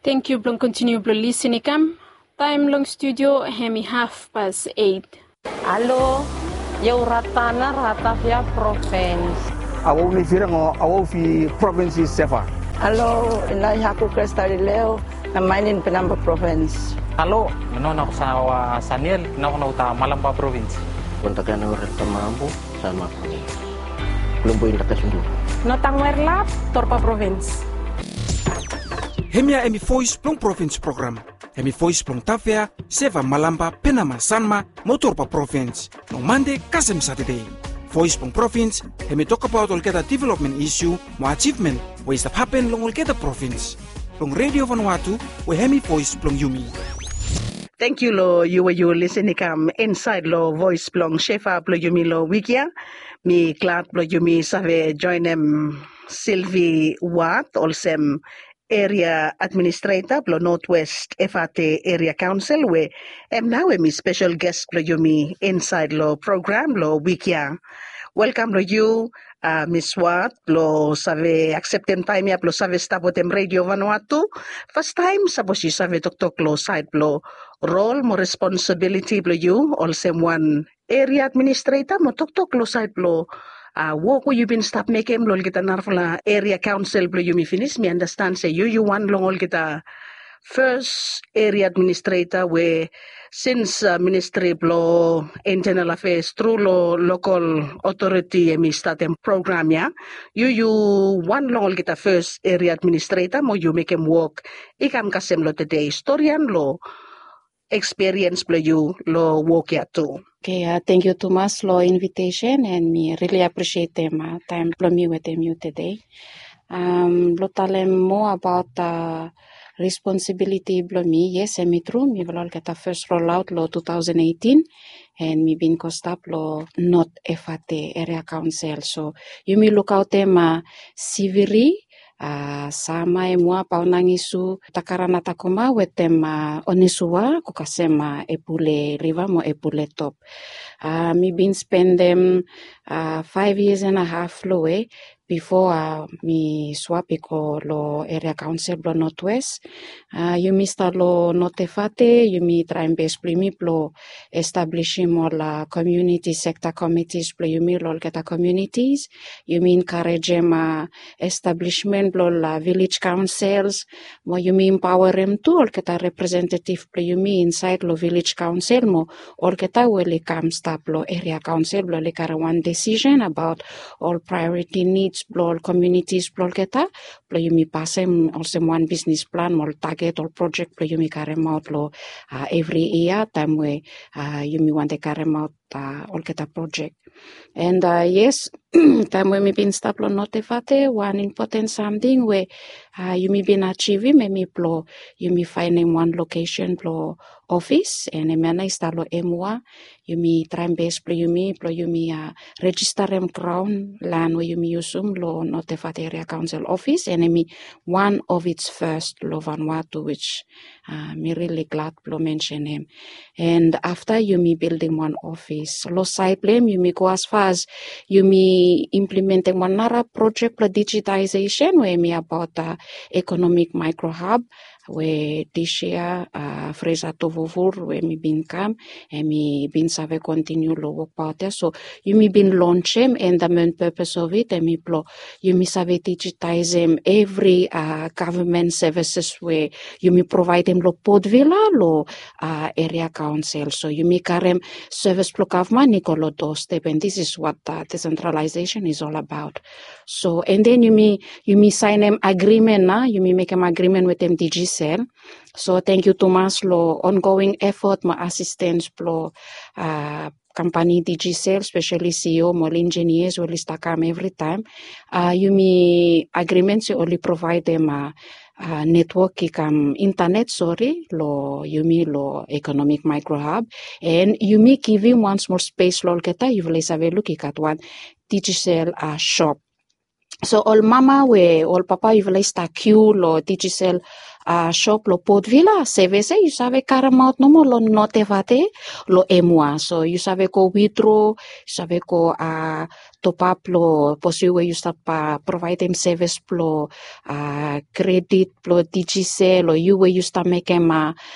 Thank you, Blong continue Blong listening cam. Time long studio hemi 8:30. Allo, eu rata via province. Awo mi firango awo fi province sefa. Allo, inay haku Cristalileo na mainin Penamba province. Halo, menona sa Sanil, na Malamba province. Kontakan orang Tamambu sama belum poin dekat sungguh. Notang Werlap, Torpa province. Hemia emi voice plong province program. Hemi voice plong tafea, seva Malamba, Penama, Sanma, Motorpa province. No Monday, Kasem Saturday. Voice plong province, hemi talk about Olgeta development issue, mo achievement, what is happen long Olgeta province. Plong radio Vanuatu, we hemi voice plong Yumi. Thank you lo you listening kam inside lo voice plong Shefa plo Yumi lo wikia. Mi glad plo Yumi save join Sylvie Watt olsem Area Administrator plo Northwest FAT Area Council we now mi special guest plo Yumi inside lo program lo wikia. Welcome to you, Miss Watt, lo save accepting time ya, lo save stapotem radio Vanuatu. First time, sabos you save tok lo side lo role mo responsibility lo you, also one area administrator mo tok lo side lo work you been stop making lo kita narfla area council lo you mi finish me understand say you want long all kita first area administrator where since Ministry of Law Internal Affairs through law local authority mi starting program ya you one long kita first area administrator mo you make him work ikam kasem lo today historian lo experience lo you lo work ya too. Okay, thank you Thomas for invitation and me really appreciate them time for me with them you today. Lo tell more about responsibility blo me, yes, me true. Me will get a first rollout lo 2018 and me been cost up lo not FAT area council. So you me look out them Siviri sama emua paunangisu takarana takoma wetem onisua kukasema epule river mo epule top. Me been spend them 5 years and a half lo before me swap ko lo area council lo Northwest. You me start lo notefate, you me try and best play me plo establishing more la community sector committees plo you me lo get communities. You me encourage them establishment plo la village councils. Mo you me empower them too all get a representative plo you me inside lo village council mo all get a well come stop lo area council plo le care one decision about all priority needs all communities plolketa plo yumi passem also one business plan all target all project plo yumi carry out lo every year time we yumi want to carry out all keta project and yes time when me been stop lo notifate one important something where yumi been achieving me plo yumi finding one location plo office and emana istalo emwa yumi try base plo yumi register ground land where yumi usum lo notifate area council office and me one of its first lo Vanuatu which me really glad plo mention him and after yumi building one office lo side blame yumi go as far as yumi implementing one other project for digitization where me about economic micro hub where this year Fraser Tovovur where me been come and me been save continue lo work part there so you me been launch him and the main purpose of it and me plo you me save digitize him every government services where you me provide him lo podvilla lo area council so you me carry service plo government nicolo doorstep and this is what decentralization is all about so and then you me sign him agreement you me make him agreement with them DG Cell. So thank you Thomas lo ongoing effort my assistance plo company DG Cell, especially CEO mo engineers will come every time. You me agreements you only provide them network internet lo yumi lo economic micro hub and yumi giving one small space lo keta you will have a look at one digital shop. So all mama we all papa you will start queue lo digital shop lo Port Villa, CVC, you save Caramaut no mo lo notevate lo emua. So you save ko withdraw, you save ko top up lo posiwe you start provide them service plo credit plo digicel or you where you start make them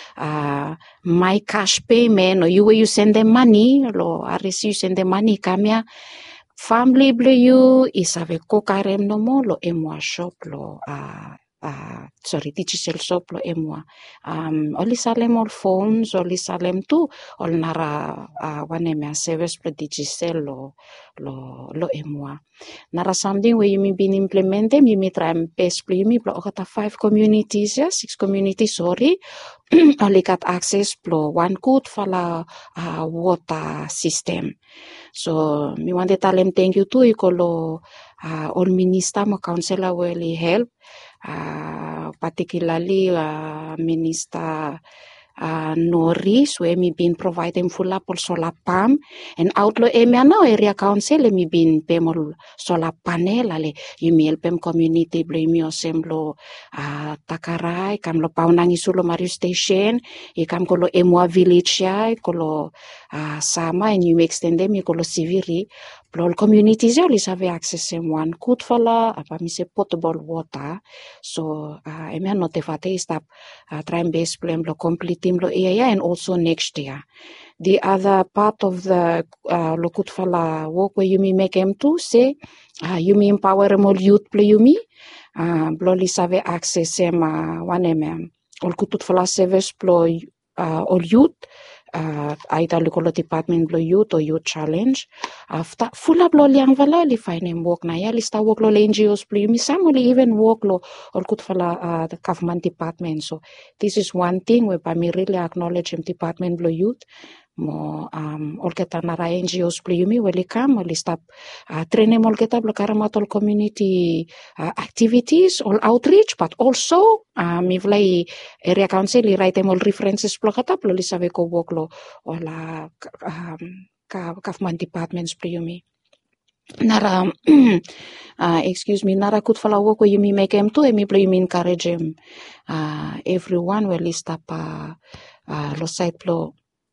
my cash payment or you where you send them money lo RSU you send them money kamya family blo you isave ko karem no mo lo emua shop lo sorry, digicel shop lo emua. Oli salem all phones, oli salem tu, ol nara wanemia service pro digicel lo emua. Nara something where you may been implemented, you may try and best play, you may block 5 communities, 6 communities, sorry. Oli got access plo one good fala water system. So me want to tell them thank you too, ikolo all minister mo councillor will help. Particularly Minister Norris, where me been providing full up solar palm and outlaw now area council me been pemol solar panel ale you me help community blo me assemblo Takarai kam lo paunangi sulo Mario station e kam kolo emwa village ya kolo sama and you extend them kolo siviri Plol communities only have access to one good fala apa mise potable water so emi notifate stop try and base plan lo complete lo area and also next year the other part of the lo good fala work where you may make them to say you may empower more youth play you me bloli have access one all good fala service plo all youth either local department blo youth or youth challenge after full up lo liang vala li find work na ya lista work lo NGOs blo you some only even work lo or could fala the government department so this is one thing where by me really acknowledge him department blo youth mo all keta nara NGOs blo you me welcome only stop training all keta blo karamatol community activities all outreach but also mi vlai area council li write all references blo kata blo li save ko work lo ola government departments blo you me nara excuse me nara could follow work where you may make him to and me blo you me encourage him everyone will list up lo site blo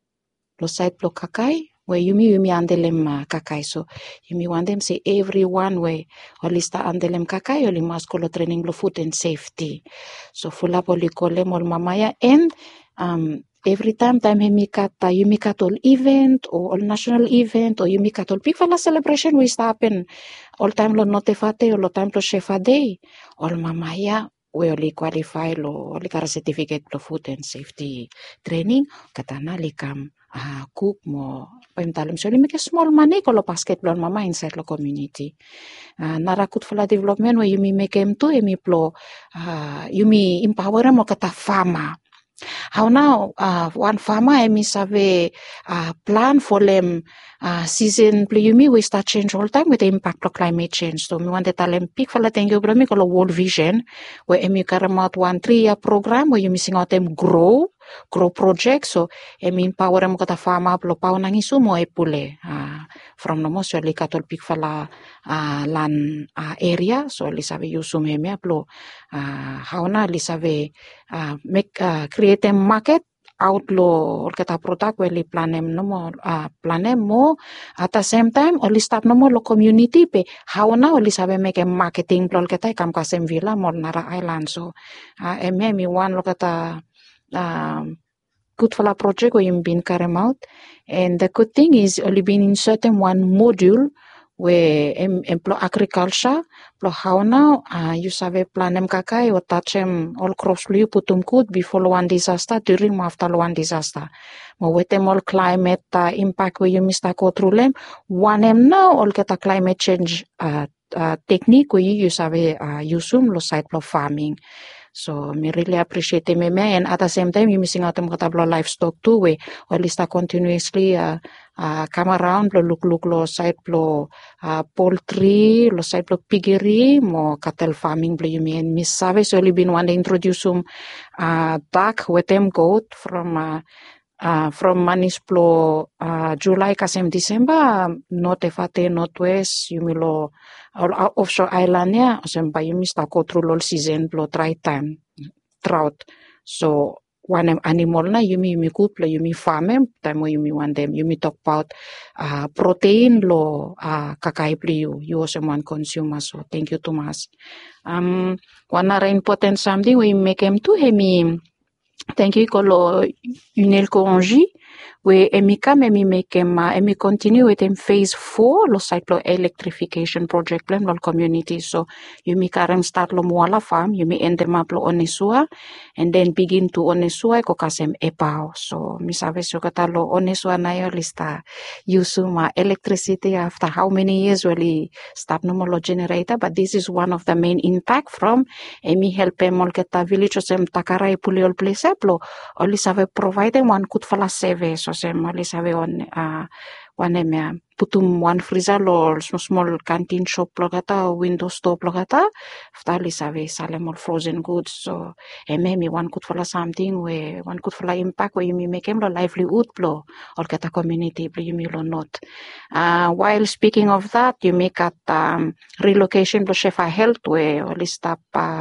kakai where you me andelem kakai so you me want them say everyone where or lista andelem kakai or must call training lo food and safety so full up oli kolem ol mamaya and every time you make all event or all national event or you make all big fala celebration we stop in all time lo notifate or lo time lo shefa day all mamaya we only qualify lo only kara certificate lo food and safety training katana likam cook mo pemtalem so make a small money ko lo basketball mama inside lo community narakut fala development where you me make em to emi plo you me empower mo kata farmer how now one farmer emi save plan for them season play you me we start change all time with the impact of climate change so me want to tell them pick fala thank you me ko lo world vision where emi karamat 1 3-year program where you missing out them grow project so emi empower mo kata farmer plo pau nang isu mo epule from no mo so li katol pick fala land area so li save yusum hemia plo how na li save make create a market outlaw kata product where li planem no mo planem mo at the same time only stop no mo lo community pe how na only save make a marketing plo kata kam kasem villa mo nara island so emi one lo kata good for a project where you've been carried out and the good thing is only been inserted one module where employ agriculture plo how now you save planem kakai or touch all crops you putum good before one disaster during after one disaster mo with them all climate impact where you must go through them one now all get a climate change technique where you save usum lo site plo farming so me really appreciate them and at the same time you missing out on katablo livestock too we or at least continuously come around look lo side lo poultry lo side lo piggery mo cattle farming blo you mean miss save so only been one to introduce some duck with them goat from manis plo July kasem December notifate northwest you milo offshore island ya sem pa you mista ko through all season plo dry time trout. So one animal na yumi kuplo yumi farm time yumi one them yumi talk about protein lo kakai pli you also one consumer. So thank you Thomas. One other important something we make him to hemi thank you kolo unel konji we emi kam emi make him emi continue with him phase 4 lo site lo electrification project plan lo community. So yumi karem start lo muala farm yumi end them up lo onesua and then begin to onesua ko kasem epao. So mi sabe so kata lo onesua na yo lista yusuma electricity after how many years really start no lo generator, but this is one of the main impact from emi help emol keta village sem takarai puliol place plo oli save provide one kut fala save so sem oli save on one em putum one freezer lo small canteen shop lo kata window store lo kata ftali save salemol frozen goods. So emi one kut fala something we one kut fala impact we yumi make em lo livelihood plo ol kata community plo yumi lo not. While speaking of that you make at relocation lo Shefa Health we oli stop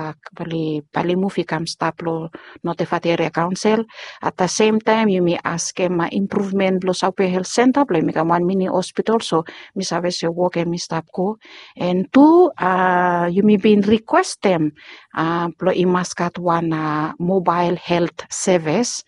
pali mufi kam stop lo notify area council. At the same time you may ask him improvement lo South Health Center plo make one mini hospital. So Miss Aves work and Miss Tapco and two you may be request them plo imaskat one mobile health service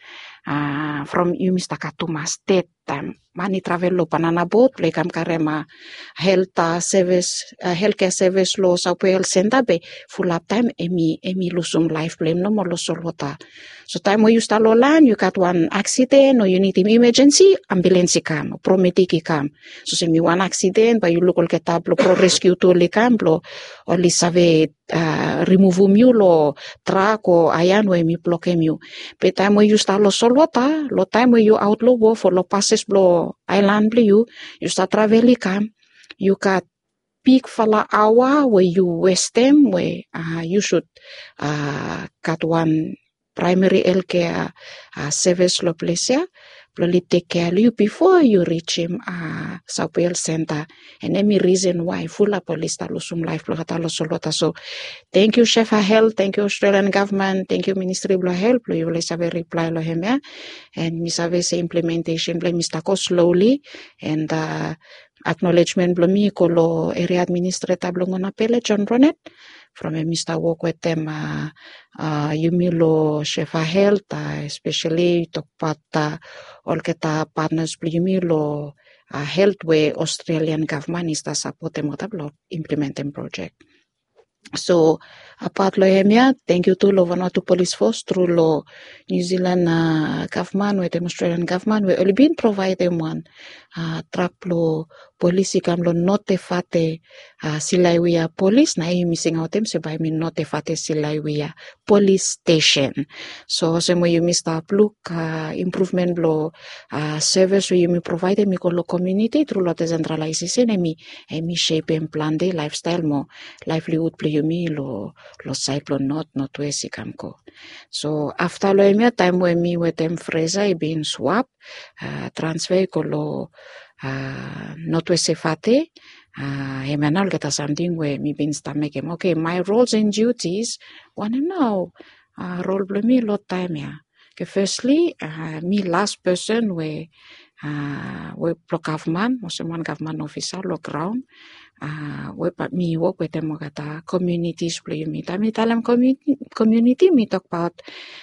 from you Mr. Katuma State mani travel lo panana boat play kam karema health service healthcare service lo South Wales Center be full up time emi lusum life blame no more lo solota. So time when you start lo land you got one accident or you need emergency ambulance come prometiki come. So semi one accident but you look all get up pro rescue to le camplo or li save remove mu lo truck or ayan we mi block mu. But time when you start lo solota lo time when you out lo for lo passes blow island blue you start traveling come you got peak fala hour where you waste them where you should got one primary healthcare service lo place probably take care of you before you reach him South Wales Center and any reason why full up police talusum life lo kata lo solota. So thank you Shefa Health, thank you Australian government, thank you Ministry of Health lo you will have a reply lo him and Miss Ave say implementation lo Mr. Ko slowly and acknowledgement lo mi ko lo area administrator lo ngona pele John Ronet from a Mr. work with them yumi lo Shefa Health especially talk about all keta partners yumi lo health way Australian government is the support them lo implementing project. So apart lo hemia thank you to lo Vanuatu police force through lo New Zealand government with the Australian government we only been provide them one truck lo police kam lo notifate Silaiwia police na missing out them so by me notifate Silaiwia police station. So same way you Mr. look improvement lo service we you provide me ko lo community through lo decentralization emi shape and plan the lifestyle mo livelihood play me lo cyclone not wesi kamko. So after lo emi time when me with them Fraser been swap transfer ko lo not wesi fate hemanal get something where me been stomach him okay my roles and duties wanna know role blo me lot time ya. Okay, firstly me last person we pro government one government officer lo ground we me work with them kata communities play me talam community me talk about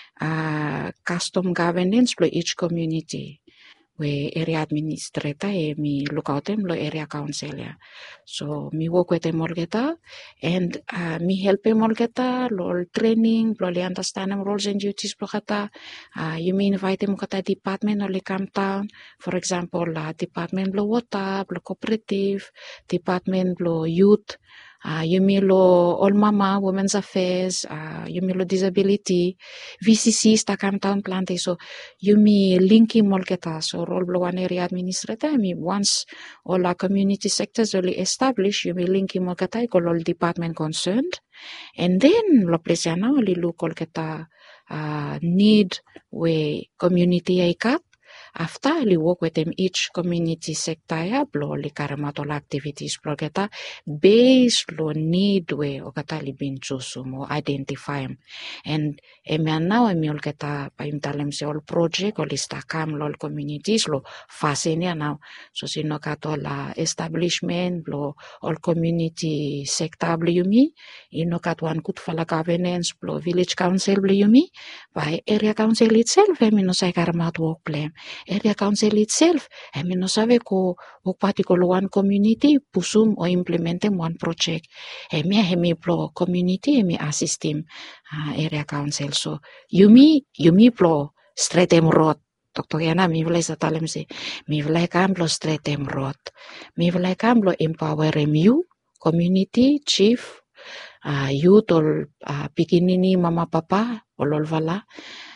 custom governance play each community we area administrator me look out them lo area council ya. So me work with them all geta and me help them all geta lo training lo understand them roles and duties lo kata you me invite them kata department or come town for example department lo water lo cooperative department lo youth you lo all mama women's affairs you lo disability VCC sta come town plante. So you me linking mol keta so role blo one area administrator me once all our community sectors only established you me linking mol keta ko all department concerned and then lo place na only look all keta need we community ay kat after li work with them each community sector ya blo li karamatol activities blo keta based lo need we o kata li bin chusum o identify and now ol keta paim talem se all project o listakam lo communities lo fasenya now so sino kato la establishment lo all community sector blo yumi ino katwan kut fala governance blo village council blo yumi by area council itself no say karamat work plan area council itself no sabe ko work particular one community pusum o implementem one project hemi blo community hemi assist him area council so yumi blo straight road Dr. Yana mi vlei sa talem se mi vlei kam blo straight road mi vlei kam blo empower you community chief youth or pikinini mama papa olol vala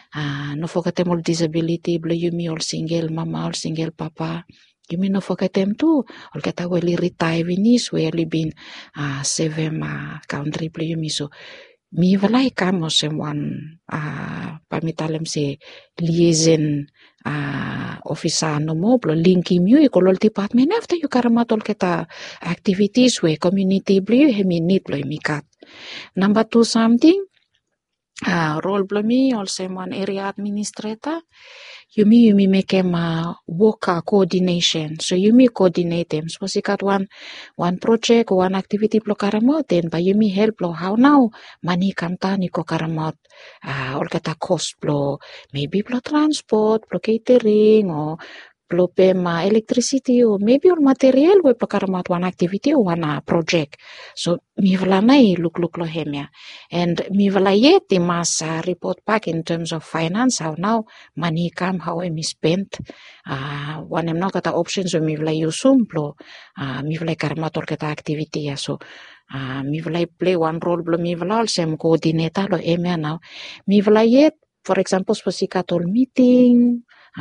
no forgetem all disability blo yumi all single mama all single papa yumi no forgetem tu all kata weli retire vinis weli bin seven country blo yumi so mi valai kamo semwan pamitalem se liaison officer no mo blo linki mu ikolol department after you karamatol keta activities we community blo hemi need blo mikat number 2 something role blo mi also one area administrator yumi make him worker coordination so yumi coordinate them so sikat one project one activity blo karamot then by yumi help blo how now money kamta ni ko karamot all kata cost blo maybe blo transport blo catering or blo pema electricity or maybe all material we blo karamot one activity or one project so mi vala nai look lo hemia and mi vala yet they must report back in terms of finance how now money come how I spent one em no kata options we mi vala usum blo mi vala karamator kata activity ya so mi vala play one role blo mi vala also coordinator lo emia now mi vala yet for example specific meeting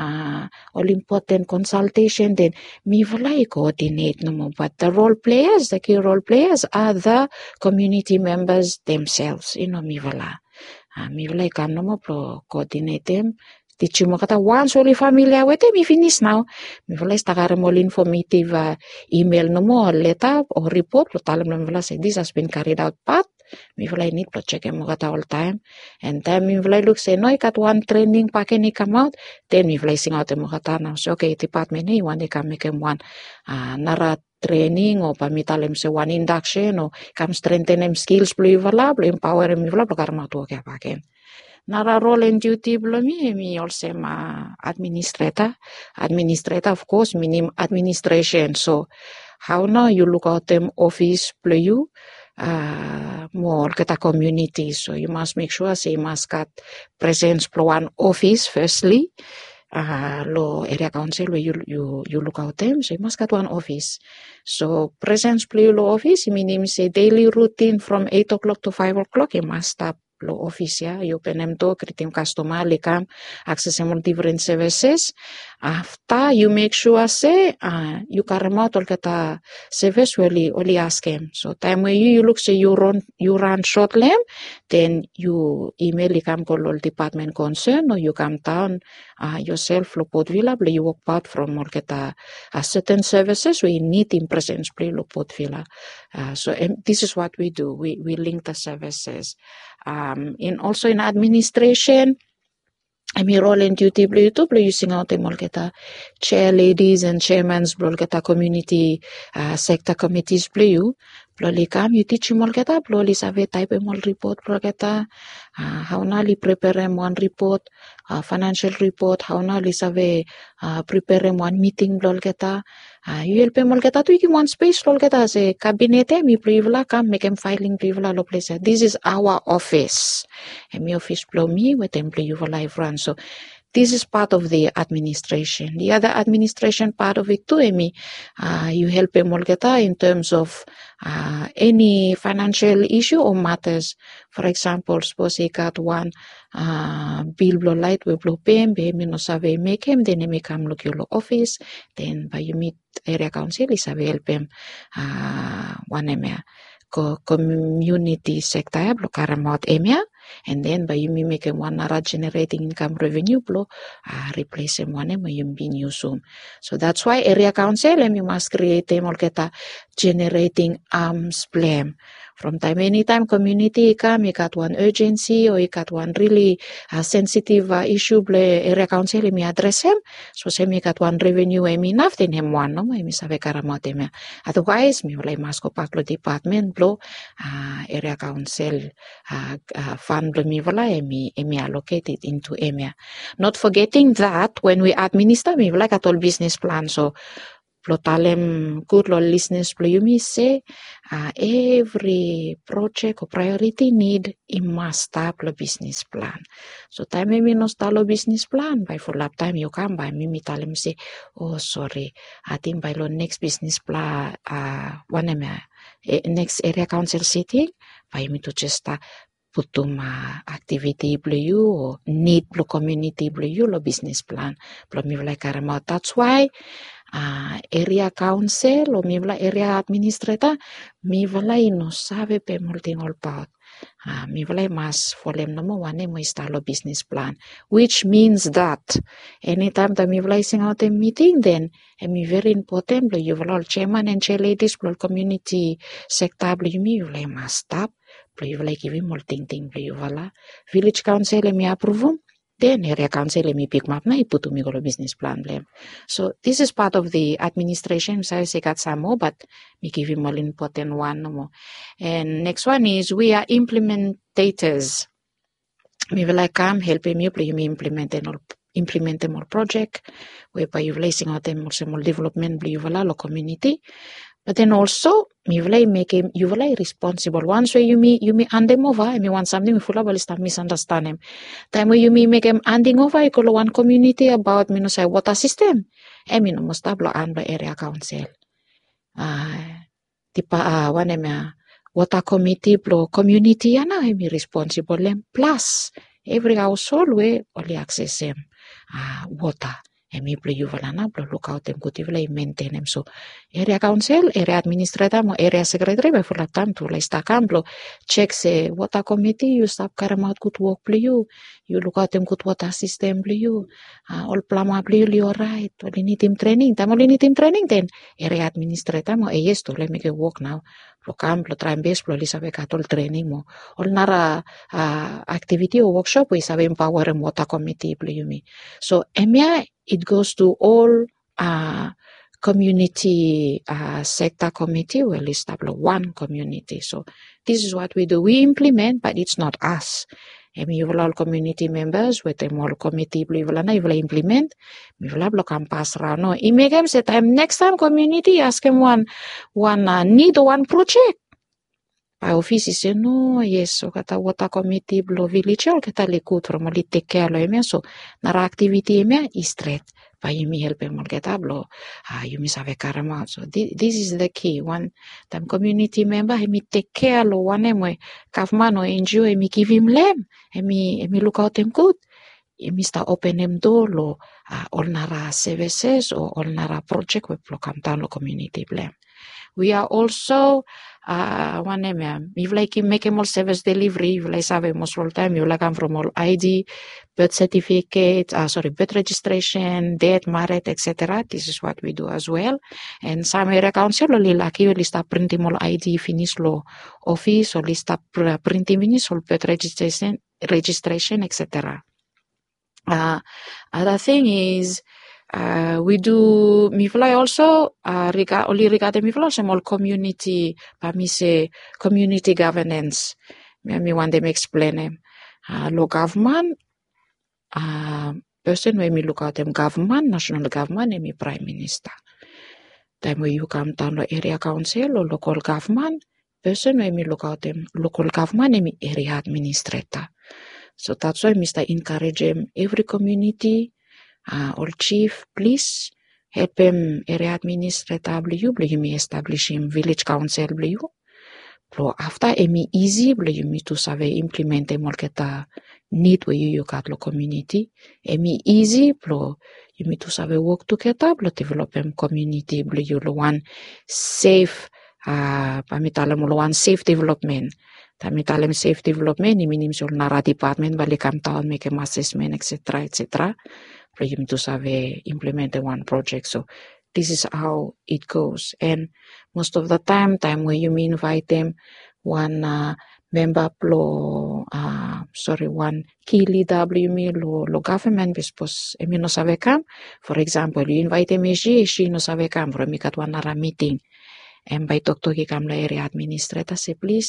all important consultation then mi valai coordinate no more but the key role players are the community members themselves mi valai kam no more pro coordinate them teach mo kata once only familiar with them finish now mi valai stakare more informative email no more letter or report lo talam mi valai say this has been carried out but mi valai need to check mo kata all time and then mi valai look say no kat one training pake ni come out then mi valai sing out mo kata now so okay department ni one they can make one nara training o pamitalem se one induction o kam strengthen them skills blo vala blo empower mi vala blo karma to kya pake nara role and duty blo mi also administrator of course minim administration so how now you look out them office blo you more kata community so you must make sure say must got presence blo one office firstly lo area council where you look out them so you must got one office so presence blo lo office minim say daily routine from 8 o'clock to 5 o'clock you must stop lo office ya you penem to kritim customer likam accessible different services after you make sure say you karamot all kata service only ask him so time where you look say you run short lem then you email likam ko all department concern or you come down yourself lo Port Vila you walk out from all kata certain services we need in presence lo Port Vila so this is what we do we link the services also in administration mi role and duty blo using out them all keta chair ladies and chairmans blo keta community sector committees blo likam you teach mol keta blo li save type mol report blo keta how na li prepare one report financial report how na li save prepare one meeting blo keta you help mol keta tu ki one space blo keta se cabinet mi privla kam make em filing privla lo place this is our office mi office blo mi with them blo you live run so this is part of the administration. The other administration part of it too, you help Molgeta in terms of any financial issue or matters. For example, suppose he got one bill blow light, we blow pay, no save make him, then he come look your office, then by you meet area council, is help him one community sector blo karamot emia, and then by yumi make one nara generating income revenue blo replace one mo yumi newsum. So that's why area council emi must create molketa generating arms blame. From time anytime community come, you got one urgency or you got one really sensitive issue ble area council emi address him. So say me got one revenue emi enough then him one no emi save karamot emia. Otherwise me ulay mas ko paklo department blo area council fund blo mi wala emi allocated into emia. Not forgetting that when we administer me wala got all business plan. So Plo talem good lo listeners plo yumi say every project or priority need a master plo business plan. So time me no stalo business plan by for lap time you come by me talem say oh sorry I think by lo next business plan next area council sitting by me to just putum activity plo you or need plo community plo you lo business plan plo mi like karamot. That's why area council o mi vla area administrator mi vla no sabe pe multing all part mi vla mas folem no mo wane mo istalo business plan, which means that anytime that mi vla sing out a meeting then mi very important lo you vla chairman and chair ladies plo community sector plo mi vla mas stop plo you vla give multing thing plo you vla village council mi approve. Then area council mi pick map na iputo mi golo business plan blem. So this is part of the administration. So I say got some more, but me give him more important one no more. And next one is we are implementators. Me will like come help me implement more project whereby you placing out them more development blue lo community. But then also, me will make him, you will responsible. Once where you me hand them over, I want something we full of start misunderstand him. Time where you make him handing over, I call one community about me no say water system. I mean must tablo and by area council. One water committee blo community yana I me responsible them. Plus every household we only access him water. Emi plo you wala na plo look out them kuti wala maintain them. So area council, area administrator mo area secretary by full time to like stakam plo check say water committee you stop karamot good work plo you look out them good water system plo you all plama plo you alright all need team training time all need team training then area administrator mo yes to let me get work now plo kam plo try base plo li sabe katol training mo all nara activity or workshop we sabe empower water committee plo you me. So emia it goes to all community sector committee. Well, establish one community. So this is what we do. We implement, but it's not us. You will all community members with them all committee. You will implement. You will block pass around. No, you make them say time next time community ask them one need one project. By office say no yes so kata water committee blo village all kata likut from only take care lo emia so nara activity emia is straight by me help em all kata blo you miss have karama. So this is the key. One time community member me take care lo one em government or NGO me give him lem me look out them good me start open them door lo all nara services or all nara project we block am down lo community blame. We are also one name if like make more service delivery, if like have most all time, you like come from all ID, birth certificate, birth registration, death, marriage, etc. This is what we do as well. And some area council only lucky will start printing all ID finish law office or list up printing finish all birth registration, etc. Other thing is we do mifly also regarding mifly small community community governance. Me want them explain them. Low government person when we look at them government, national government and me prime minister. Time when you come down to area council or local government person when we look at them local government and me area administrator. So that's why Mr. encourage them every community. All chief, please help him area administrator you me establish him village council you. After emi easy you me to save implement them all keta need where you got lo community. Emi easy you me to save work together develop them community you lo one safe pamitalem uloan safe development. Tamitalem safe development, iminim sul nara department balikam taon make assessment, etc. Pero yum to save implement one project. So this is how it goes. And most of the time where you invite them, one member one key leader lo government bispos emi no save kam. For example, you invite them she no save kam for mi kat one nara meeting. And by talk kam la area administrator say please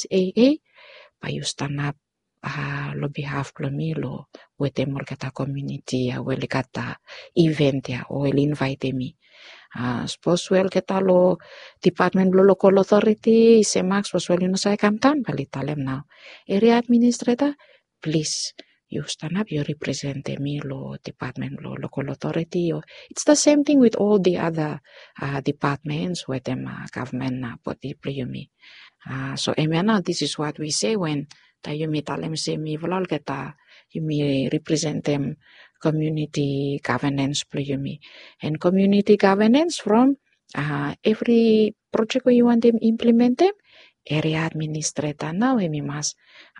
by you stand up lo behalf lo mi lo wete mor kata community ya wele kata event ya o el invite me. Suppose well kita lo department lo local authority se max suppose well no say kam tan balitalem now. Area administrator please you stand up, you represent me lo department lo local authority. It's the same thing with all the other departments with them government body play me. So emena this is what we say when tayo mi talem se mi volal keta you me represent them community governance play me. And community governance from every project where you want them implement them, area administrator now we must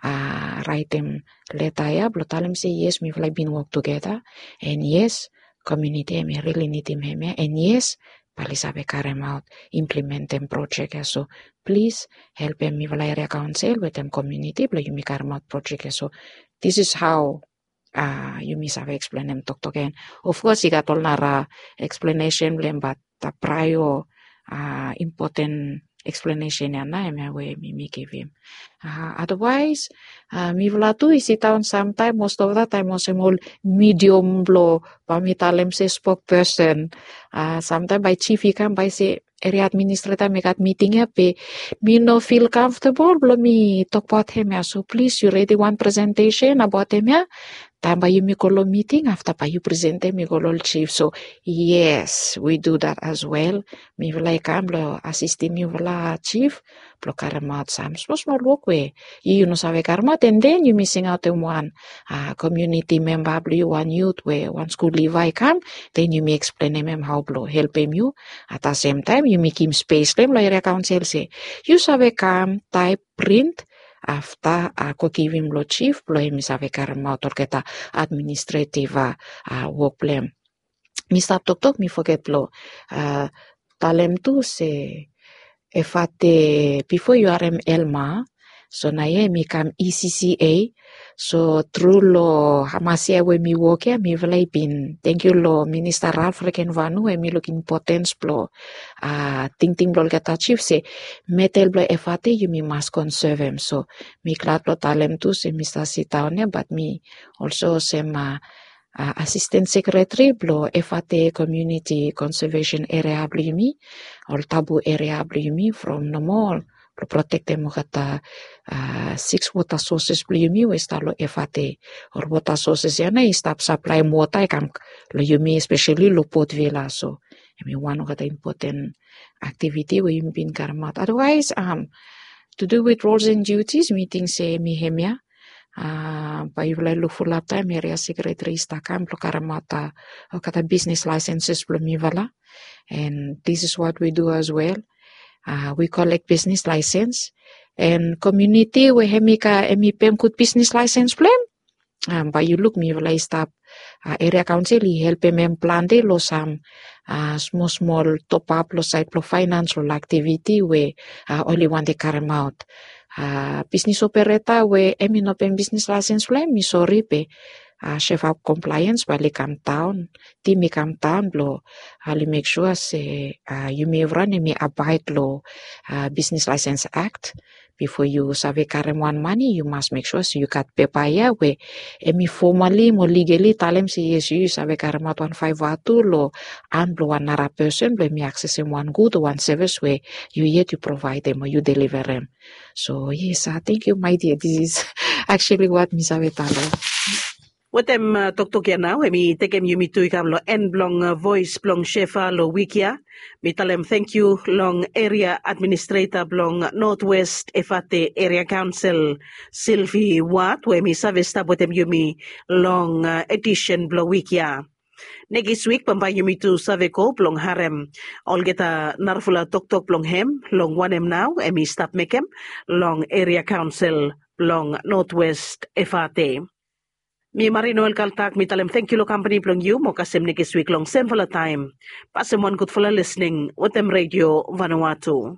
write them letter ya blotalem say yes me like been work together and yes community me really need him and yes palisabe carry out implement them project ya. So please help me via area council with them community but you me carry out project ya. So this is how you me sabe explain them talk again. Of course you got all nara explanation blame but the prior important explanation ya na way me give him. Otherwise mi vla tu isi town sometime most of the time also small medium blow pamitalem say spokesperson sometimes by chief ikam by say area administrator make at meeting ya pe me no feel comfortable blow me talk about him ya. So please you ready one presentation about him ya. Time by you me call meeting after by you present them me call chief. So yes we do that as well. Me vla ikam blow assist me vla chief blow karamat some small walkway you no save karmat and then you missing out in one community member blue one youth where one school levi come then you may explain him how blow help him you at the same time you make him space them like area council say you save come type print after ako give him lo chief blow him save karmat or keta administrative work plan me stop talk me forget blow talem tu say efate before you are Elma so na ye mi kam ECCA so through lo hamasia we mi work ya mi vlay bin thank you lo Minister Ralph Rekenvanu we mi look importance blo ting blo kata chief se metel blo efate you mi must conserve him. So mi klat lo talem tu se Mr. Sitaonya but mi also sema assistant secretary blo FAT community conservation area blimi or tabu area blimi from no more to protect them kata 6 water sources blimi we stalo FAT or water sources yana stop supply water kam lo yumi especially lo Port Vila. So I mean one of the important activity we been karmat. Otherwise to do with roles and duties meeting say mi hemia by look for lap time area secretary stakam karamata kata business licenses plumivala and this is what we do as well. We collect business license and community we hemika emipem kut business license plan by you look me vala stop area council help em plan de lo some small top up lo side pro financial activity we only one de carry out business operator we emi no pen business license flame mi sorry pe chef of compliance bali kam town timi kam town lo ali make sure say you may run me abide lo business license act before you save carry one money you must make sure so you got paper ya we emi formally mo legally talem si yes you save carry mat 152 lo and lo another person lo me access one good one service where you yet you provide them or you deliver them. So yes thank you my dear, this is actually what mi save talo. Watem tok ya now mi tekem yumi tu ikam lo en blong voice blong shefa lo wikia mi talem thank you long area administrator blong Northwest FAT area council Sylvie Watt we mi savesta watem yumi long edition blo wikia Next week pambayumi tu saveko plong harem. Olgeta narfula tok plong hem long wanem now emi stop mekem long area council long Northwest FAT. Mi Marinoel Kaltak mi talem thank you lo company plong you mo kasem next week long same for time. Pasem one good for listening Watem Radio Vanuatu.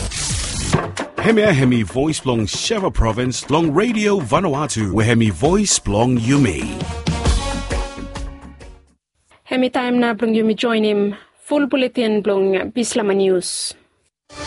Hemi voice plong Sheva Province long Radio Vanuatu we hemi voice plong Yumi. Hemi time na plong Yumi join him full bulletin plong Bislama News.